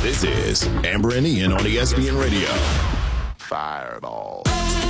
This is Amber and Ian on ESPN Radio. Fireball.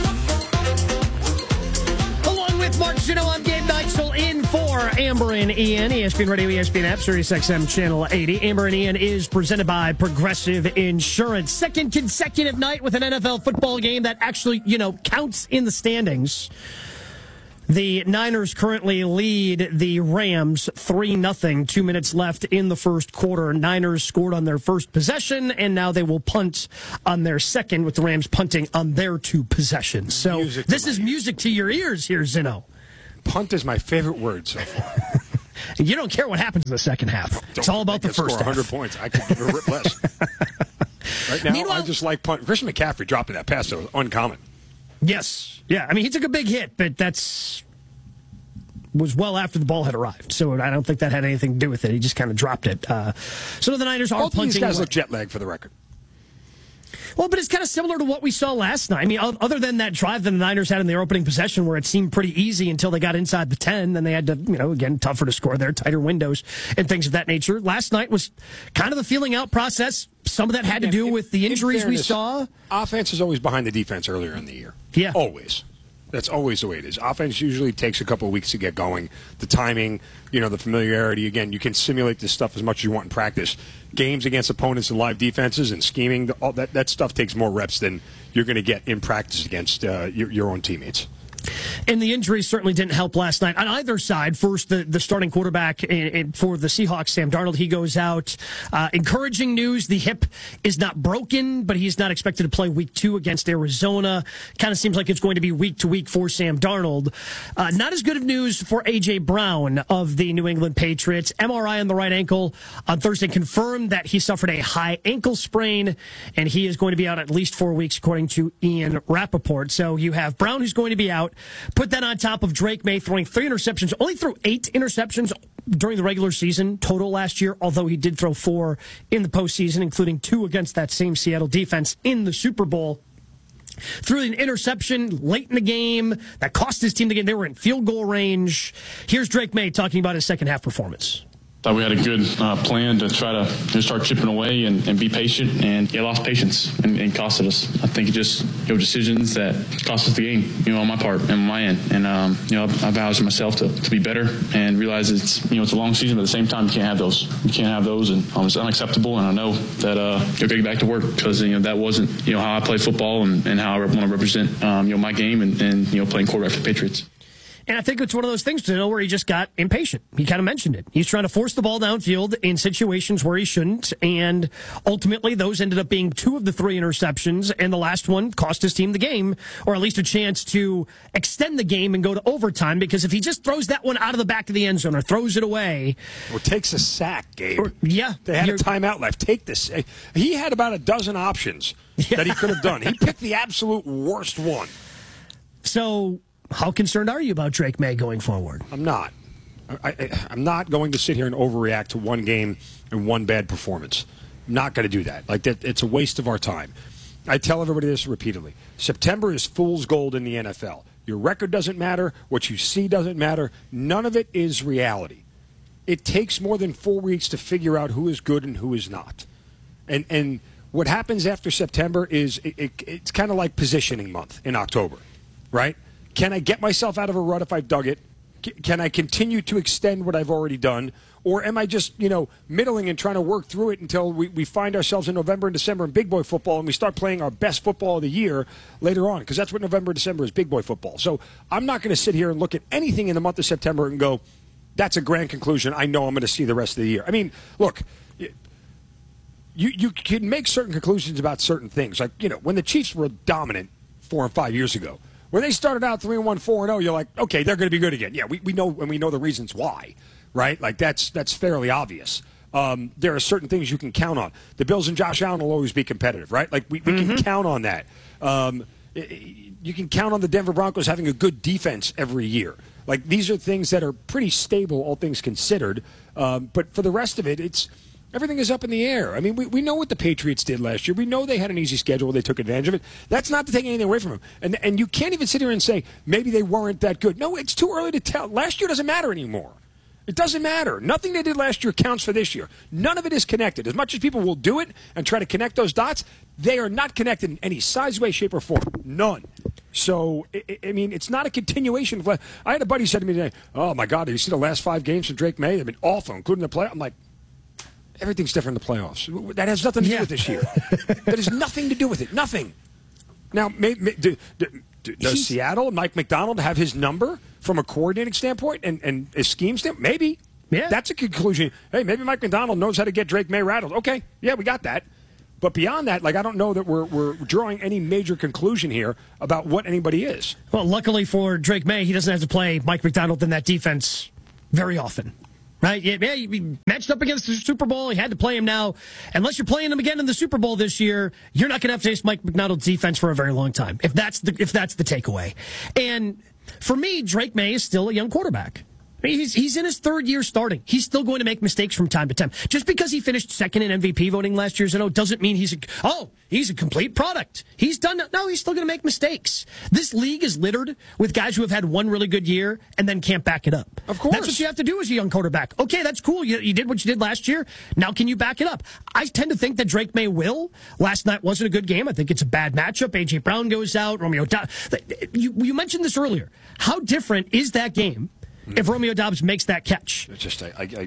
Along with Mark Zeno, I'm Gabe Neitzel in for Amber and Ian. ESPN Radio, ESPN app, SiriusXM Channel 80. Amber and Ian is presented by Progressive Insurance. Second consecutive night with an NFL football game that actually, counts in the standings. The Niners currently lead the Rams 3-0. 2 minutes left in the first quarter. Niners scored on their first possession, and now they will punt on their second, with the Rams punting on their two possessions. So this is music to your ears here, Zeno. Punt is my favorite word so far. You don't care what happens in the second half. It's all about the first half. 100 points. I could give a rip less. Right now, Meanwhile, I just like punt. Christian McCaffrey dropping that pass, so uncommon. Yes. Yeah, I mean, he took a big hit, but was well after the ball had arrived. So I don't think that had anything to do with it. He just kind of dropped it. So the Niners are Both punting. These guys look jet lagged for the record. Well, but it's kind of similar to what we saw last night. I mean, other than that drive that the Niners had in their opening possession where it seemed pretty easy until they got inside the 10, then they had to, again, tougher to score there, tighter windows and things of that nature. Last night was kind of the feeling out process. Some of that had to do with the injuries we saw. Offense is always behind the defense earlier in the year. Yeah. Always. That's always the way it is. Offense usually takes a couple of weeks to get going. The timing, the familiarity. Again, you can simulate this stuff as much as you want in practice. Games against opponents and live defenses and scheming, all that stuff takes more reps than you're going to get in practice against your own teammates. And the injuries certainly didn't help last night on either side. First, the starting quarterback for the Seahawks, Sam Darnold, he goes out. Encouraging news, the hip is not broken, but he's not expected to play week 2 against Arizona. Kind of seems like it's going to be week to week for Sam Darnold. Not as good of news for A.J. Brown of the New England Patriots. MRI on the right ankle on Thursday confirmed that he suffered a high ankle sprain, and he is going to be out at least 4 weeks, according to Ian Rappaport. So you have Brown, who's going to be out. Put that on top of Drake May throwing 3 interceptions, only threw 8 interceptions during the regular season total last year, although he did throw 4 in the postseason, including 2 against that same Seattle defense in the Super Bowl. Threw an interception late in the game that cost his team the game. They were in field goal range. Here's Drake May talking about his second half performance. Thought we had a good plan to try to start chipping away and be patient, and he lost patience and costed us. I think it just decisions that cost us the game, on my part and my end. And I vowed to myself to be better and realize it's it's a long season, but at the same time you can't have those. You can't have those, and it's unacceptable. And I know that you're going to get back to work because that wasn't how I play football and how I want to represent my game and playing quarterback for the Patriots. And I think it's one of those things, where he just got impatient. He kind of mentioned it. He's trying to force the ball downfield in situations where he shouldn't, and ultimately those ended up being 2 of the 3 interceptions, and the last one cost his team the game, or at least a chance to extend the game and go to overtime, because if he just throws that one out of the back of the end zone or throws it away... Or takes a sack, Gabe. Yeah. They had a timeout left. Take this. He had about a dozen options that he could have done. He picked the absolute worst one. So... how concerned are you about Drake May going forward? I'm not. I'm not going to sit here and overreact to one game and one bad performance. I'm not going to do that. It's a waste of our time. I tell everybody this repeatedly. September is fool's gold in the NFL. Your record doesn't matter. What you see doesn't matter. None of it is reality. It takes more than 4 weeks to figure out who is good and who is not. And what happens after September is it's kind of like positioning month in October, right? Can I get myself out of a rut if I've dug it? Can I continue to extend what I've already done? Or am I just, middling and trying to work through it until we find ourselves in November and December in big boy football and we start playing our best football of the year later on? Because that's what November and December is, big boy football. So I'm not going to sit here and look at anything in the month of September and go, that's a grand conclusion. I know I'm going to see the rest of the year. I mean, look, you can make certain conclusions about certain things. Like, when the Chiefs were dominant 4 and 5 years ago, when they started out 3-1, 4-0, you're like, okay, they're going to be good again. Yeah, we know, and we know the reasons why, right? Like, that's fairly obvious. There are certain things you can count on. The Bills and Josh Allen will always be competitive, right? Like, we can count on that. You can count on the Denver Broncos having a good defense every year. Like, these are things that are pretty stable, all things considered. But for the rest of it, everything is up in the air. I mean, we know what the Patriots did last year. We know they had an easy schedule. They took advantage of it. That's not to take anything away from them. And you can't even sit here and say, maybe they weren't that good. No, it's too early to tell. Last year doesn't matter anymore. It doesn't matter. Nothing they did last year counts for this year. None of it is connected. As much as people will do it and try to connect those dots, they are not connected in any size, way, shape, or form. None. So, I mean, it's not a continuation of. I had a buddy who said to me today, "Oh my God, did you see the last 5 games from Drake May? They've been awful, including the play." I'm like, everything's different in the playoffs. That has nothing to do with this year. That has nothing to do with it. Nothing. Now, does Seattle and Mike McDonald have his number from a coordinating standpoint and a scheme standpoint? Maybe. Yeah. That's a conclusion. Hey, maybe Mike McDonald knows how to get Drake May rattled. Okay, yeah, we got that. But beyond that, I don't know that we're drawing any major conclusion here about what anybody is. Well, luckily for Drake May, he doesn't have to play Mike McDonald in that defense very often. Right? Yeah, he matched up against the Super Bowl. He had to play him now. Unless you're playing him again in the Super Bowl this year, you're not going to have to face Mike McDonald's defense for a very long time, if that's the takeaway. And for me, Drake May is still a young quarterback. I mean, he's in his 3rd year starting. He's still going to make mistakes from time to time. Just because he finished 2nd in MVP voting last year, doesn't mean he's a complete product. He's still going to make mistakes. This league is littered with guys who have had one really good year and then can't back it up. Of course. That's what you have to do as a young quarterback. Okay, that's cool. You did what you did last year. Now can you back it up? I tend to think that Drake May will. Last night wasn't a good game. I think it's a bad matchup. A.J. Brown goes out. Romeo Doubs. You mentioned this earlier. How different is that game if Romeo Doubs makes that catch? It's just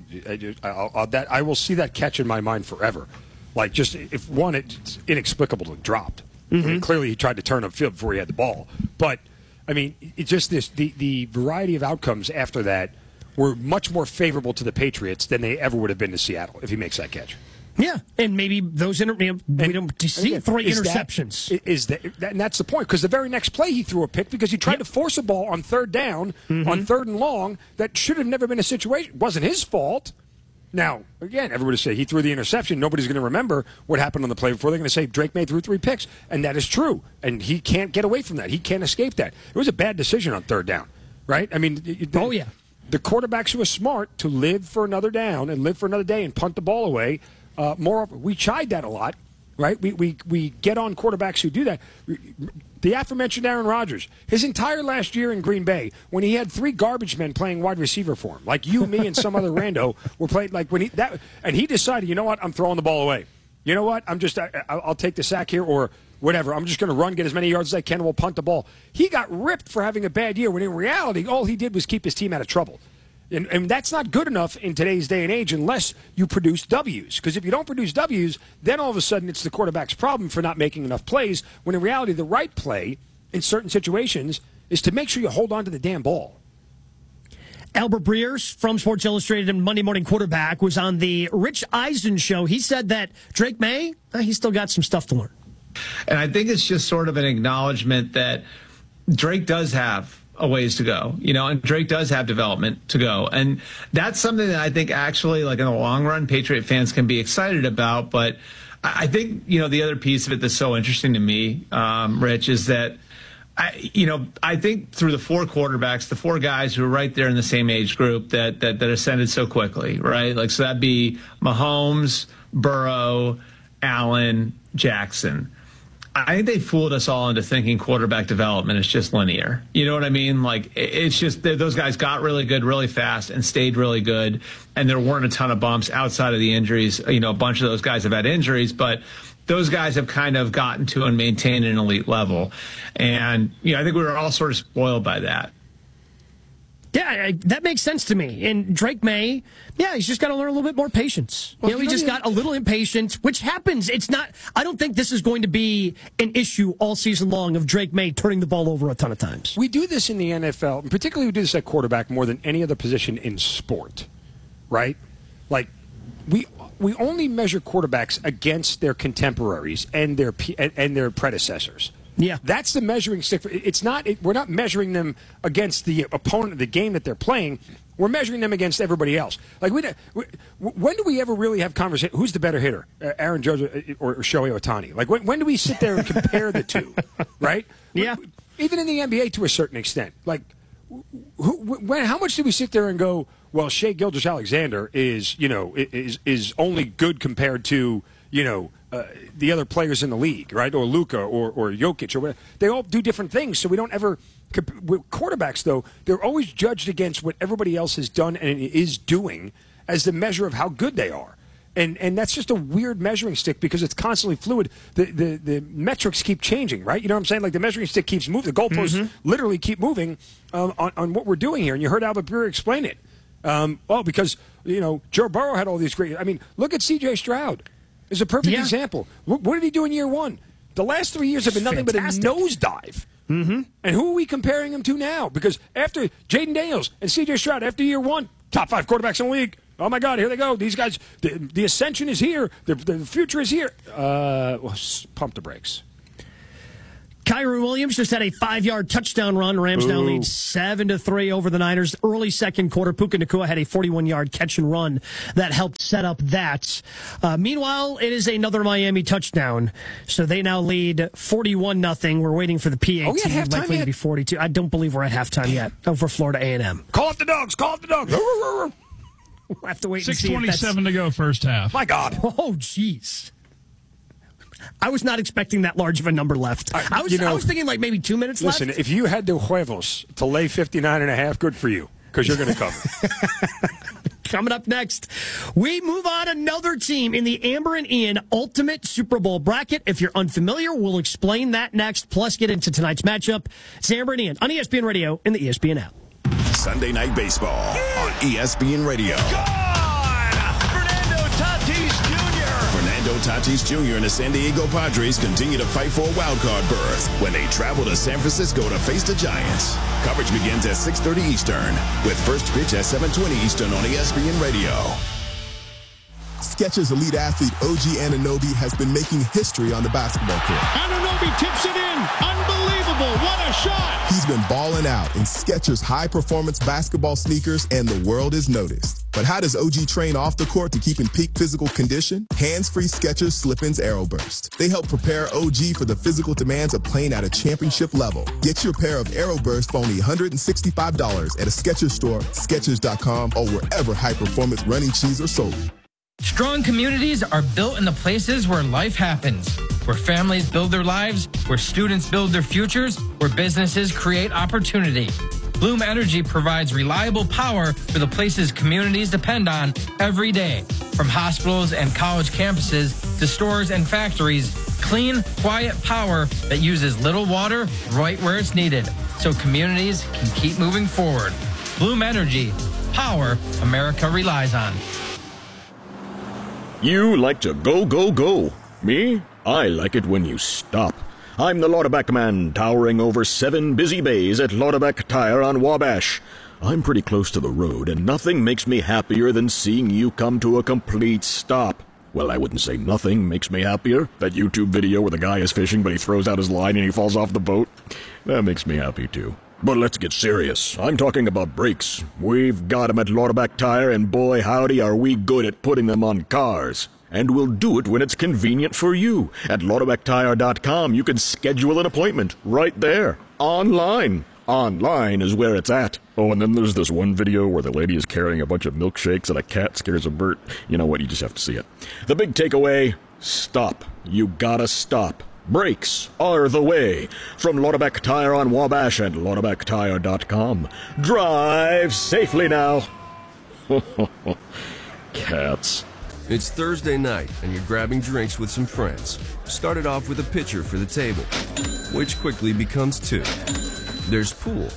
I will see that catch in my mind forever. If one, it's inexplicable to dropped. I mean, clearly he tried to turn upfield before he had the ball. But I mean, it's just the variety of outcomes after that were much more favorable to the Patriots than they ever would have been to Seattle if he makes that catch. Yeah, and maybe those we don't see 3 interceptions. And that's the point, because the very next play he threw a pick because he tried to force a ball on 3rd down, on 3rd and long, that should have never been a situation. It wasn't his fault. Now, again, everybody say he threw the interception. Nobody's going to remember what happened on the play before. They're going to say Drake May threw 3 picks, and that is true. And he can't get away from that. He can't escape that. It was a bad decision on 3rd down, right? I mean, the quarterbacks who are smart to live for another down and live for another day and punt the ball away. We chide that a lot, right? We get on quarterbacks who do that. The aforementioned Aaron Rodgers, his entire last year in Green Bay, when he had 3 garbage men playing wide receiver for him, like you, me, and some other rando were playing. And he decided, you know what, I'm throwing the ball away. You know what, I'll take the sack here or whatever. I'm just going to run, get as many yards as I can, and we'll punt the ball. He got ripped for having a bad year when in reality all he did was keep his team out of trouble. And that's not good enough in today's day and age unless you produce W's. Because if you don't produce W's, then all of a sudden it's the quarterback's problem for not making enough plays, when in reality the right play in certain situations is to make sure you hold on to the damn ball. Albert Breers from Sports Illustrated and Monday Morning Quarterback was on the Rich Eisen show. He said that Drake May, he's still got some stuff to learn. And I think it's just sort of an acknowledgement that Drake does have a ways to go, and Drake does have development to go. And that's something that I think actually, in the long run, Patriot fans can be excited about. But I think, the other piece of it that's so interesting to me, Rich, is that, I think through the 4 quarterbacks, the 4 guys who are right there in the same age group that ascended so quickly, right? So that'd be Mahomes, Burrow, Allen, Jackson. I think they fooled us all into thinking quarterback development is just linear. You know what I mean? It's just those guys got really good really fast and stayed really good, and there weren't a ton of bumps outside of the injuries. A bunch of those guys have had injuries, but those guys have kind of gotten to and maintained an elite level. And, I think we were all sort of spoiled by that. Yeah, that makes sense to me. And Drake May, he's just got to learn a little bit more patience. He just got a little impatient, which happens. I don't think this is going to be an issue all season long of Drake May turning the ball over a ton of times. We do this in the NFL, and particularly we do this at quarterback more than any other position in sport, right? We only measure quarterbacks against their contemporaries and their predecessors. Yeah, that's the measuring stick. We're not measuring them against the opponent of the game that they're playing. We're measuring them against everybody else. When do we ever really have conversation? Who's the better hitter, Aaron Judge or Shohei Ohtani? When do we sit there and compare the two? Right? Yeah. Even in the NBA to a certain extent. How much do we sit there and go, well, Shai Gilgeous-Alexander is only good compared to the other players in the league, right? Or Luka or Jokic or whatever. They all do different things, so we don't ever With quarterbacks, though, they're always judged against what everybody else has done and is doing as the measure of how good they are. And that's just a weird measuring stick because it's constantly fluid. The metrics keep changing, right? You know what I'm saying? Like the measuring stick keeps moving. The goalposts literally keep moving on what we're doing here. And you heard Albert Breer explain it. Because, Joe Burrow had all these great – I mean, look at C.J. Stroud. It's a perfect example. What did he do in year one? The last 3 years have been nothing but a nosedive. Mm-hmm. And who are we comparing him to now? Because after Jaden Daniels and C.J. Stroud, after year one, top 5 quarterbacks in the league. Oh, my God, here they go. These guys, the ascension is here. The future is here. Pump the brakes. Kyron Williams just had a 5-yard touchdown run. Rams now lead 7-3 over the Niners. Early second quarter, Puka Nacua had a 41-yard catch and run that helped set up that. Meanwhile, it is another Miami touchdown. So they now lead 41-0. We're waiting for the PAT. Likely to be 42. I don't believe we're at halftime yet over Florida A&M. Call up the dogs. Call up the dogs. We'll have to wait and see. 6:27 to go first half. My God. Oh, jeez. I was not expecting that large of a number left. I was thinking like maybe 2 minutes left. Listen, if you had the huevos to lay 59.5, good for you, because you're going to cover. Coming up next, we move on another team in the Amber and Ian Ultimate Super Bowl bracket. If you're unfamiliar, we'll explain that next, plus get into tonight's matchup. It's Amber and Ian on ESPN Radio and the ESPN app. Sunday Night Baseball on ESPN Radio. Fernando Tatis Jr. and the San Diego Padres continue to fight for a wildcard berth when they travel to San Francisco to face the Giants. Coverage begins at 6:30 Eastern with first pitch at 7:20 Eastern on ESPN Radio. Skechers elite athlete OG Anunoby has been making history on the basketball court. Anunoby tips it in. Unbelievable. What a shot. He's been balling out in Skechers high-performance basketball sneakers, and the world has noticed. But how does OG train off the court to keep in peak physical condition? Hands-free Skechers Slip-ins Aeroburst. They help prepare OG for the physical demands of playing at a championship level. Get your pair of Aeroburst for only $165 at a Skechers store, Skechers.com, or wherever high-performance running shoes are sold. Strong communities are built in the places where life happens, where families build their lives, where students build their futures, where businesses create opportunity. Bloom Energy provides reliable power for the places communities depend on every day. From hospitals and college campuses to stores and factories, clean, quiet power that uses little water right where it's needed, so communities can keep moving forward. Bloom Energy, power America relies on. You like to go, go, go. Me? I like it when you stop. I'm the Lauterbach man, towering over 7 busy bays at Lauterbach Tire on Wabash. I'm pretty close to the road, and nothing makes me happier than seeing you come to a complete stop. Well, I wouldn't say nothing makes me happier. That YouTube video where the guy is fishing, but he throws out his line and he falls off the boat. That makes me happy, too. But let's get serious. I'm talking about brakes. We've got them at Lauterbach Tire, and boy, howdy, are we good at putting them on cars. And we'll do it when it's convenient for you. At LauterbachTire.com, you can schedule an appointment right there, online. Online is where it's at. Oh, and then there's this one video where the lady is carrying a bunch of milkshakes and a cat scares a bird. You know what? You just have to see it. The big takeaway, stop. You gotta stop. Brakes are the way. From Lauterbach Tire on Wabash and LauterbachTire.com. Drive safely now. Cats. It's Thursday night, and you're grabbing drinks with some friends. Started off with a pitcher for the table, which quickly becomes 2. There's pool.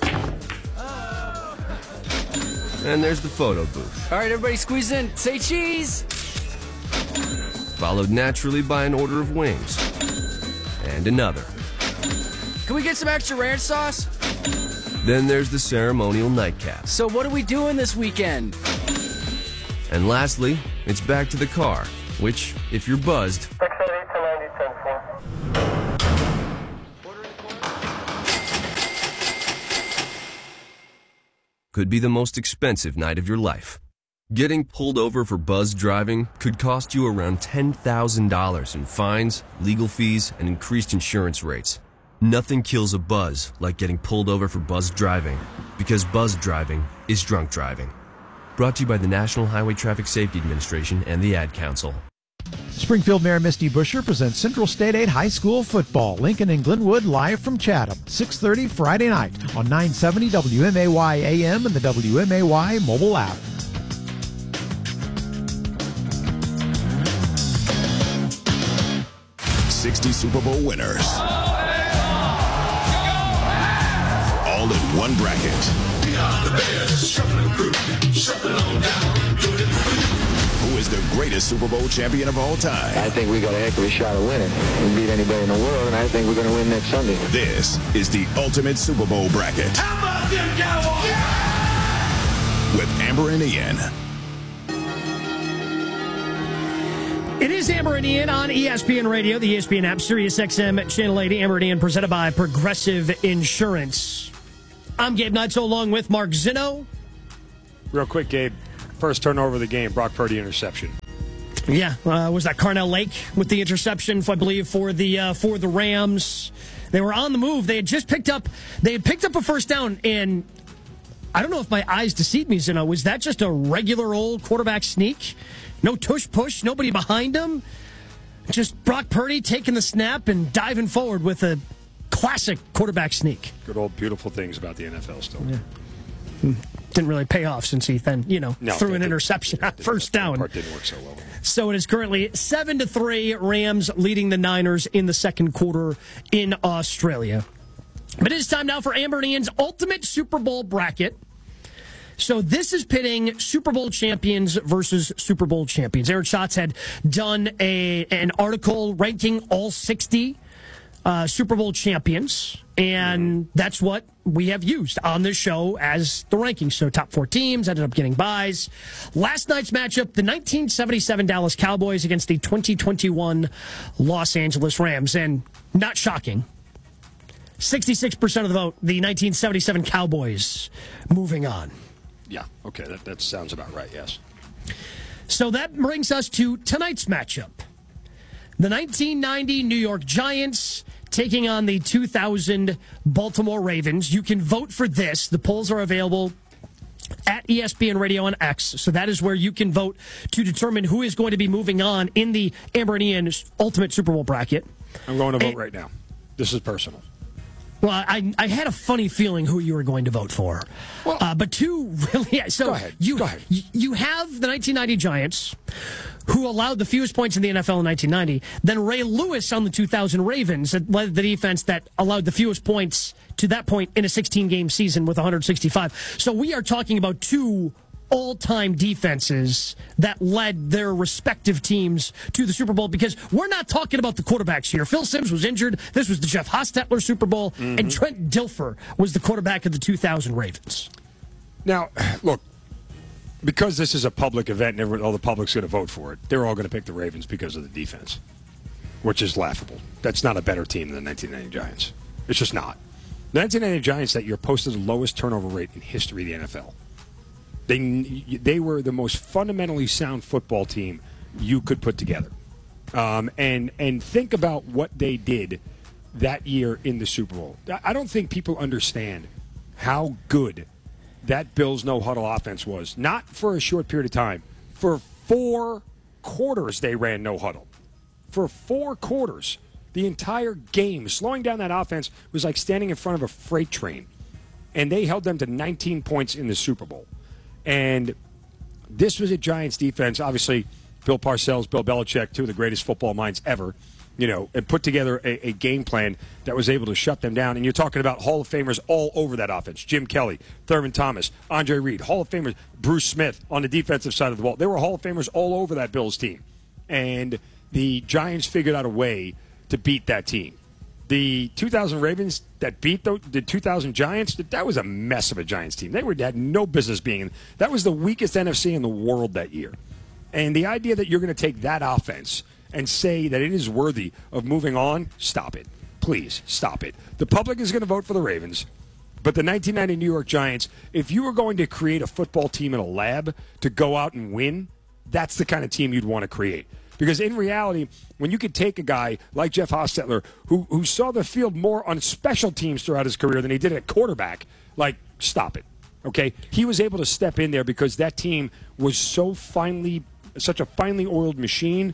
And there's the photo booth. All right, everybody squeeze in. Say cheese! Followed naturally by an order of wings. And another. Can we get some extra ranch sauce? Then there's the ceremonial nightcap. So what are we doing this weekend? And lastly, it's back to the car, which, if you're buzzed, could be the most expensive night of your life. Getting pulled over for buzz driving could cost you around $10,000 in fines, legal fees, and increased insurance rates. Nothing kills a buzz like getting pulled over for buzz driving, because buzz driving is drunk driving. Brought to you by the National Highway Traffic Safety Administration and the Ad Council. Springfield Mayor Misty Buscher presents Central State 8 High School football. Lincoln and Glenwood live from Chatham, 6:30 Friday night on 970 WMAY AM and the WMAY mobile app. '60 Super Bowl winners. All in one bracket. Who is the greatest Super Bowl champion of all time? I think we got a heck of a shot of winning. We beat anybody in the world, and I think we're going to win next Sunday. This is the ultimate Super Bowl bracket. How about them Cowboys? With Amber and Ian. It is Amber and Ian on ESPN Radio, the ESPN app, Sirius XM, Channel 80. Amber and Ian presented by Progressive Insurance. I'm Gabe Neitzel along with Mark Zinno. Real quick, Gabe. First turnover of the game, Brock Purdy interception. Yeah, was that Carnell Lake with the interception, I believe, for the Rams. They were on the move. They had just picked up a first down, and I don't know if my eyes deceived me, Zinno. Was that just a regular old quarterback sneak? No tush-push, nobody behind him. Just Brock Purdy taking the snap and diving forward with a classic quarterback sneak. Good old beautiful things about the NFL still. Yeah. Didn't really pay off since he then, threw an interception on first down. That part didn't work so well. So it is currently 7-3, Rams leading the Niners in the second quarter in Australia. But it is time now for Amber and Ian's ultimate Super Bowl bracket. So this is pitting Super Bowl champions versus Super Bowl champions. Aaron Schatz had done an article ranking all 60 Super Bowl champions, and that's what we have used on this show as the rankings. So top 4 teams ended up getting buys. Last night's matchup, the 1977 Dallas Cowboys against the 2021 Los Angeles Rams. And not shocking, 66% of the vote, the 1977 Cowboys moving on. Yeah, okay, that sounds about right, yes. So that brings us to tonight's matchup. The 1990 New York Giants taking on the 2000 Baltimore Ravens. You can vote for this. The polls are available at ESPN Radio on X. So that is where you can vote to determine who is going to be moving on in the Amber and Ian Ultimate Super Bowl bracket. I'm going to vote right now. This is personal. Well, I had a funny feeling who you were going to vote for. Well, but two really... So go ahead. You have the 1990 Giants, who allowed the fewest points in the NFL in 1990. Then Ray Lewis on the 2000 Ravens that led the defense that allowed the fewest points to that point in a 16-game season with 165. So we are talking about two all-time defenses that led their respective teams to the Super Bowl, because we're not talking about the quarterbacks here. Phil Simms was injured. This was the Jeff Hostetler Super Bowl, and Trent Dilfer was the quarterback of the 2000 Ravens. Now, look, because this is a public event and all the public's going to vote for it, they're all going to pick the Ravens because of the defense, which is laughable. That's not a better team than the 1990 Giants. It's just not. The 1990 Giants that year posted the lowest turnover rate in history of the NFL. They were the most fundamentally sound football team you could put together. And think about what they did that year in the Super Bowl. I don't think people understand how good that Bills no-huddle offense was. Not for a short period of time. For 4 quarters, they ran no-huddle. For 4 quarters, the entire game, slowing down that offense was like standing in front of a freight train. And they held them to 19 points in the Super Bowl. And this was a Giants defense. Obviously, Bill Parcells, Bill Belichick, 2 of the greatest football minds ever, and put together a game plan that was able to shut them down. And you're talking about Hall of Famers all over that offense. Jim Kelly, Thurman Thomas, Andre Reed, Hall of Famers, Bruce Smith on the defensive side of the ball. They were Hall of Famers all over that Bills team. And the Giants figured out a way to beat that team. The 2000 Ravens that beat the 2000 Giants, that was a mess of a Giants team. They had no business being in. That was the weakest NFC in the world that year. And the idea that you're going to take that offense and say that it is worthy of moving on, stop it. Please, stop it. The public is going to vote for the Ravens. But the 1990 New York Giants, if you were going to create a football team in a lab to go out and win, that's the kind of team you'd want to create. Because in reality, when you could take a guy like Jeff Hostetler, who saw the field more on special teams throughout his career than he did at quarterback, stop it, okay? He was able to step in there because that team was such a finely oiled machine.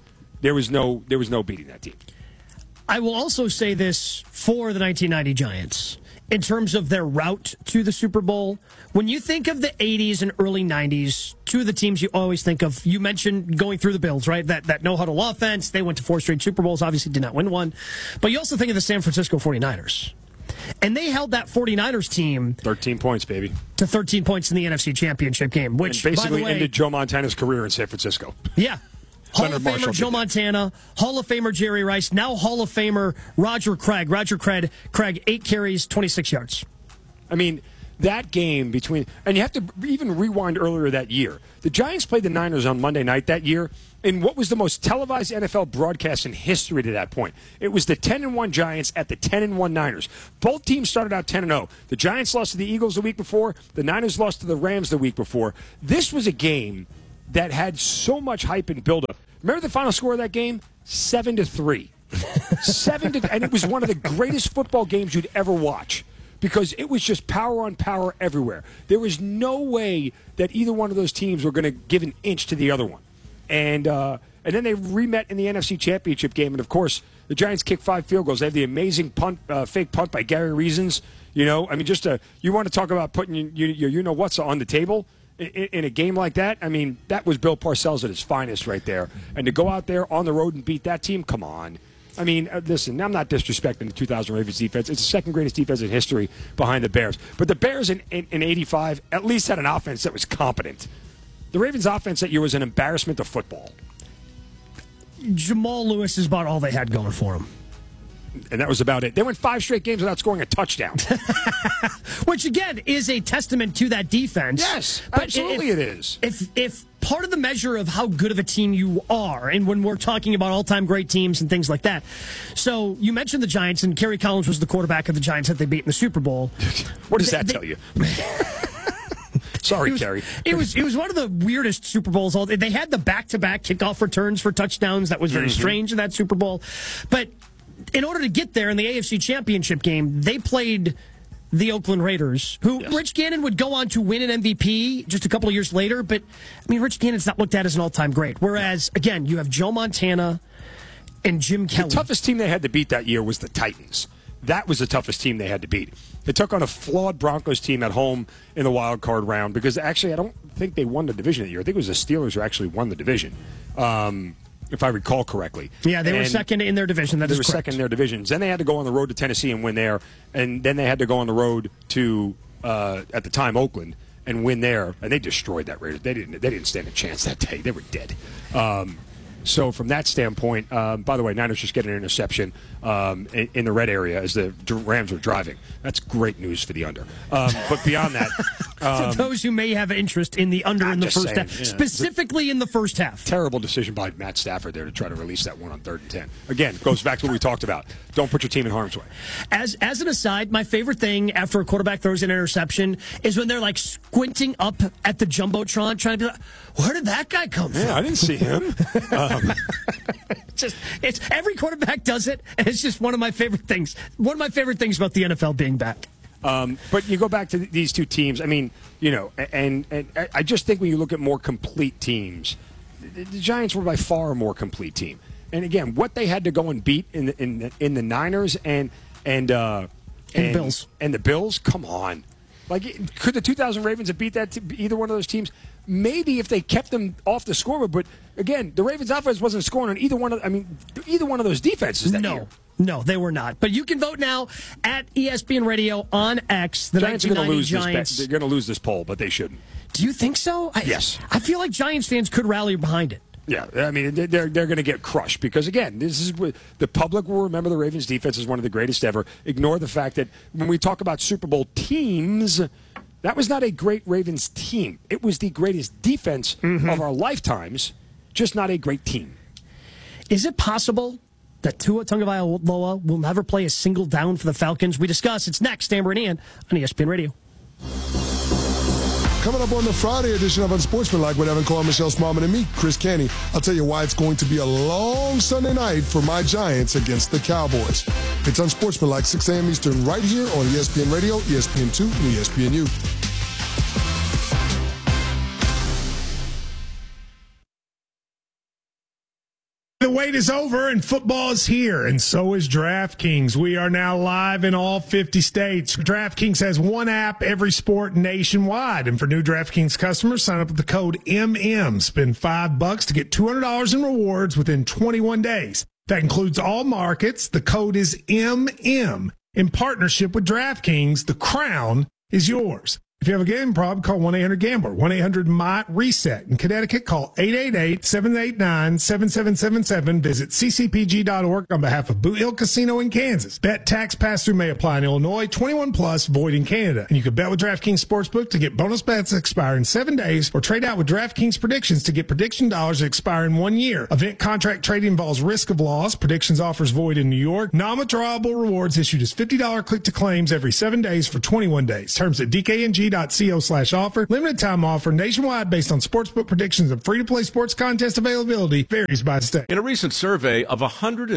there was no beating that team. I will also say this for the 1990 Giants. In terms of their route to the Super Bowl, when you think of the 80s and early 90s, two of the teams you always think of, you mentioned going through the Bills, right? That no-huddle offense. They went to 4 straight Super Bowls, obviously did not win one. But you also think of the San Francisco 49ers. And they held that 49ers team 13 points, baby. To 13 points in the NFC Championship game, which and basically by the way, ended Joe Montana's career in San Francisco. Yeah. Hall of Famer Joe Montana, Hall of Famer Jerry Rice, now Hall of Famer Roger Craig. Roger Craig, 8 carries, 26 yards. I mean, that game between, and you have to even rewind earlier that year. The Giants played the Niners on Monday night that year in what was the most televised NFL broadcast in history to that point. It was the 10-1 Giants at the 10-1 Niners. Both teams started out 10-0. The Giants lost to the Eagles the week before. The Niners lost to the Rams the week before. This was a game that had so much hype and buildup. Remember the final score of that game? 7-3. 7-3, and it was one of the greatest football games you'd ever watch because it was just power on power everywhere. There was no way that either one of those teams were going to give an inch to the other one. And then they remet in the NFC Championship game, and of course the Giants kicked 5 field goals. They have the amazing fake punt by Gary Reasons. You know, I mean, you want to talk about putting your what's on the table. In a game like that, I mean, that was Bill Parcells at his finest right there. And to go out there on the road and beat that team, come on. I mean, listen, I'm not disrespecting the 2000 Ravens defense. It's the second greatest defense in history behind the Bears. But the Bears in 85 at least had an offense that was competent. The Ravens' offense that year was an embarrassment to football. Jamal Lewis is about all they had going for them. And that was about it. They went 5 straight games without scoring a touchdown. Which, again, is a testament to that defense. Yes, absolutely it is. If part of the measure of how good of a team you are, and when we're talking about all-time great teams and things like that. So you mentioned the Giants, and Kerry Collins was the quarterback of the Giants that they beat in the Super Bowl. What does that tell you? Sorry, Kerry. It was one of the weirdest Super Bowls. They had the back-to-back kickoff returns for touchdowns. That was very strange in that Super Bowl. But in order to get there in the AFC Championship game, they played the Oakland Raiders, who Rich Gannon would go on to win an MVP just a couple of years later. But, I mean, Rich Gannon's not looked at as an all-time great. Whereas, again, you have Joe Montana and Jim Kelly. The toughest team they had to beat that year was the Titans. That was the toughest team they had to beat. They took on a flawed Broncos team at home in the wild card round because, actually, I don't think they won the division that year. I think it was the Steelers who actually won the division. If I recall correctly. Yeah, they were second in their division. That is correct. They were second in their divisions. Then they had to go on the road to Tennessee and win there. And then they had to go on the road to, at the time, Oakland and win there. And they destroyed that Raiders. They didn't stand a chance that day. They were dead. So from that standpoint, by the way, Niners just get an interception in the red area as the Rams were driving. That's great news for the under. But beyond that... for those who may have interest in the under in the first half, specifically in the first half. Terrible decision by Matt Stafford there to try to release that one on 3rd and 10. Again, goes back to what we talked about. Don't put your team in harm's way. As an aside, my favorite thing after a quarterback throws an interception is when they're like squinting up at the Jumbotron trying to be like, where did that guy come from? Yeah, I didn't see him. It's every quarterback does it, and it's just one of my favorite things. One of my favorite things about the NFL being back. But you go back to these two teams. I mean, you know, and I just think when you look at more complete teams, the Giants were by far a more complete team. And again, what they had to go and beat in the Niners and Bills and the Bills, come on. Like, could the 2000 Ravens have beat that either one of those teams? Maybe if they kept them off the scoreboard. But again, the Ravens' offense wasn't scoring on either one of those defenses that year. No, they were not. But you can vote now at ESPN Radio on X. The Giants are going to lose Giants. They're going to lose this poll, but they shouldn't. Do you think so? Yes. I feel like Giants fans could rally behind it. Yeah, I mean, they're going to get crushed because, again, this is the public will remember the Ravens' defense is one of the greatest ever. Ignore the fact that when we talk about Super Bowl teams, that was not a great Ravens team. It was the greatest defense of our lifetimes, just not a great team. Is it possible that Tua Tagovailoa will never play a single down for the Falcons? We discuss. It's next, Amber and Ian on ESPN Radio. Coming up on the Friday edition of Unsportsmanlike with Evan Cohen, Michelle Smallman, and me, Chris Canty. I'll tell you why it's going to be a long Sunday night for my Giants against the Cowboys. It's Unsportsmanlike, 6 a.m. Eastern, right here on ESPN Radio, ESPN2, and ESPNU. The wait is over and football is here, and so is DraftKings. We are now live in all 50 states. DraftKings has one app, every sport nationwide. And for new DraftKings customers, sign up with the code MM. Spend $5 to get $200 in rewards within 21 days. That includes all markets. The code is MM. In partnership with DraftKings, the crown is yours. If you have a gambling problem, call 1-800-GAMBLER, 1-800-MIGHT-RESET. In Connecticut, call 888-789-7777. Visit ccpg.org on behalf of Boot Hill Casino in Kansas. Bet tax pass-through may apply in Illinois, 21 plus, void in Canada. And you can bet with DraftKings Sportsbook to get bonus bets that expire in 7 days, or trade out with DraftKings Predictions to get prediction dollars that expire in 1 year. Event contract trading involves risk of loss. Predictions offers void in New York. Non-withdrawable rewards issued as $50 click-to-claims every 7 days for 21 days. Terms at DKNG.co/offer. Limited time offer nationwide based on sportsbook predictions and free-to-play sports contest availability. Varies by state. In a recent survey of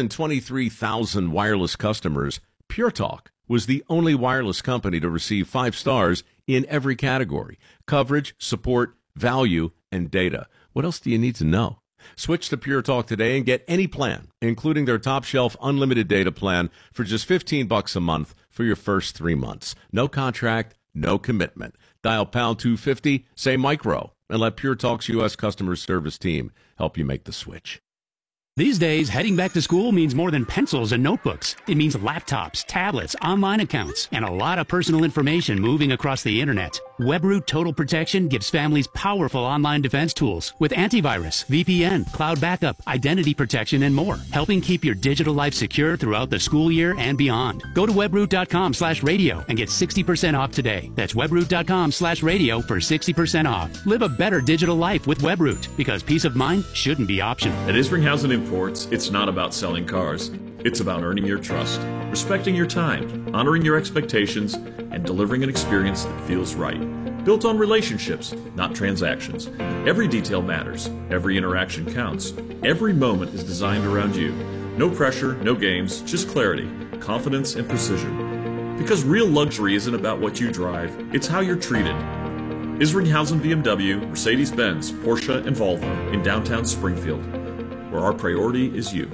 123,000 wireless customers, Pure Talk was the only wireless company to receive 5 stars in every category: coverage, support, value, and data. What else do you need to know? Switch to Pure Talk today and get any plan, including their top-shelf unlimited data plan, for just $15 a month for your first 3 months. No contract, no commitment. Dial pound 250, say micro, and let Pure Talk's U.S. customer service team help you make the switch. These days, heading back to school means more than pencils and notebooks. It means laptops, tablets, online accounts, and a lot of personal information moving across the internet. WebRoot Total Protection gives families powerful online defense tools with antivirus, VPN, cloud backup, identity protection, and more, helping keep your digital life secure throughout the school year and beyond. Go to webroot.com/radio and get 60% off today. That's webroot.com/radio for 60% off. Live a better digital life with WebRoot, because peace of mind shouldn't be optional. At Isringhausen Imports, it's not about selling cars. It's about earning your trust, respecting your time, honoring your expectations, and delivering an experience that feels right. Built on relationships, not transactions. Every detail matters. Every interaction counts. Every moment is designed around you. No pressure, no games, just clarity, confidence, and precision. Because real luxury isn't about what you drive, it's how you're treated. Isringhausen BMW, Mercedes-Benz, Porsche, and Volvo in downtown Springfield, where our priority is you.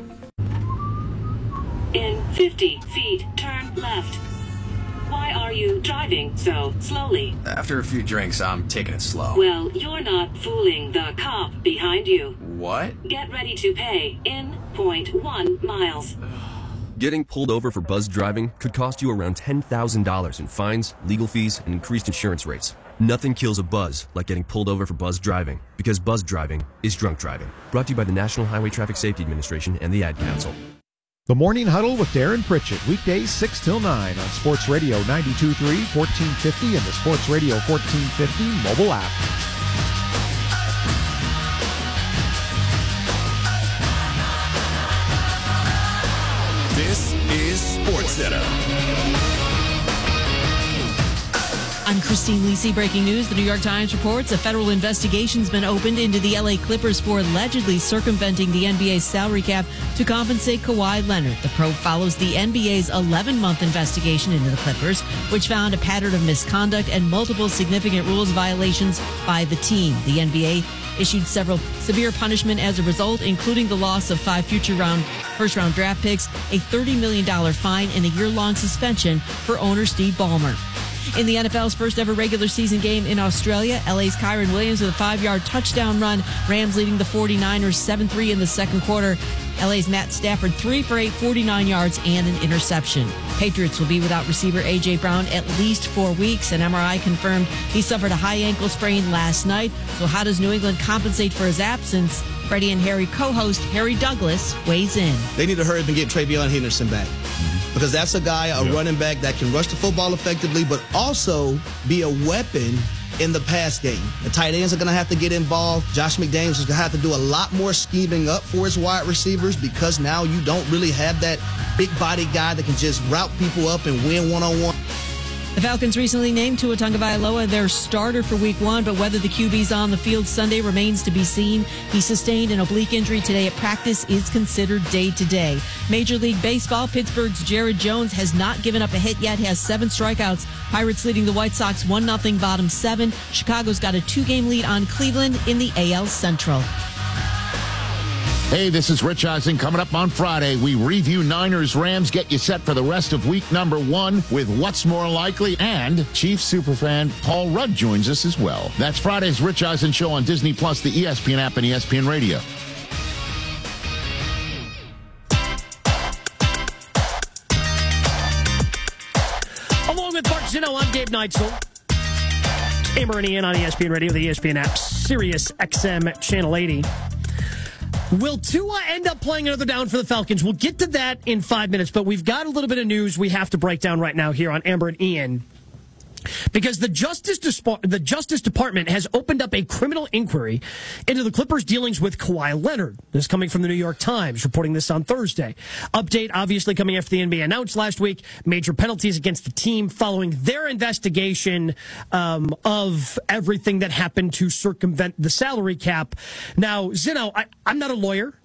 In 50 feet, turn left. Why are you driving so slowly? After a few drinks, I'm taking it slow. Well, you're not fooling the cop behind you. What? Get ready to pay in 0.1 miles. Getting pulled over for buzz driving could cost you around $10,000 in fines, legal fees, and increased insurance rates. Nothing kills a buzz like getting pulled over for buzz driving, because buzz driving is drunk driving. Brought to you by the National Highway Traffic Safety Administration and the Ad Council. The Morning Huddle with Darren Pritchett, weekdays 6 till 9 on Sports Radio 92.3, 1450, and the Sports Radio 1450 mobile app. This is SportsCenter. I'm Christine Lisi. Breaking news. The New York Times reports a federal investigation's been opened into the LA Clippers for allegedly circumventing the NBA's salary cap to compensate Kawhi Leonard. The probe follows the NBA's 11-month investigation into the Clippers, which found a pattern of misconduct and multiple significant rules violations by the team. The NBA issued several severe punishment as a result, including the loss of 5 first-round draft picks, a $30 million fine, and a year-long suspension for owner Steve Ballmer. In the NFL's first ever regular season game in Australia, LA's Kyron Williams with a 5-yard touchdown run. Rams leading the 49ers 7-3 in the second quarter. LA's Matt Stafford 3 for 8, 49 yards and an interception. Patriots will be without receiver A.J. Brown at least 4 weeks. An MRI confirmed he suffered a high ankle sprain last night. So how does New England compensate for his absence? Freddie and Harry co-host Harry Douglas weighs in. They need to hurry up and get TreVeyon Henderson back. Because that's a guy, a running back that can rush the football effectively, but also be a weapon in the pass game. The tight ends are going to have to get involved. Josh McDaniels is going to have to do a lot more scheming up for his wide receivers, because now you don't really have that big body guy that can just route people up and win one-on-one. The Falcons recently named Tua Tagovailoa their starter for Week 1, but whether the QB's on the field Sunday remains to be seen. He sustained an oblique injury today at practice, is considered day-to-day. Major League Baseball, Pittsburgh's Jared Jones has not given up a hit yet, has 7 strikeouts. Pirates leading the White Sox 1-0, bottom 7. Chicago's got a 2-game lead on Cleveland in the AL Central. Hey, this is Rich Eisen. Coming up on Friday, we review Niners-Rams, get you set for the rest of week number 1 with What's More Likely, and Chiefs superfan Paul Rudd joins us as well. That's Friday's Rich Eisen Show on Disney+, the ESPN app, and ESPN Radio. Along with Mark Zinno, I'm Gabe Neitzel. Amber and Ian on ESPN Radio, the ESPN app, Sirius XM Channel 80. Will Tua end up playing another down for the Falcons? We'll get to that in 5 minutes, but we've got a little bit of news we have to break down right now here on Amber and Ian. Because the Justice Department has opened up a criminal inquiry into the Clippers' dealings with Kawhi Leonard. This is coming from the New York Times, reporting this on Thursday. Update, obviously, coming after the NBA announced last week major penalties against the team following their investigation of everything that happened to circumvent the salary cap. Now, Zeno, I'm not a lawyer.